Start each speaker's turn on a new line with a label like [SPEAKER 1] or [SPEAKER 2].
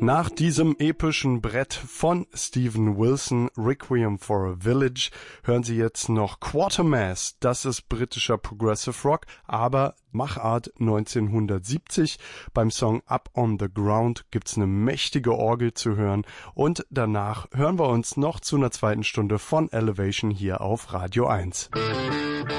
[SPEAKER 1] Nach diesem epischen Brett von Steven Wilson, Requiem for a Village, hören Sie jetzt noch Quatermass. Das ist britischer Progressive Rock, aber Machart 1970. Beim Song Up on the Ground gibt's eine mächtige Orgel zu hören und danach hören wir uns noch zu einer zweiten Stunde von Elevation hier auf Radio 1.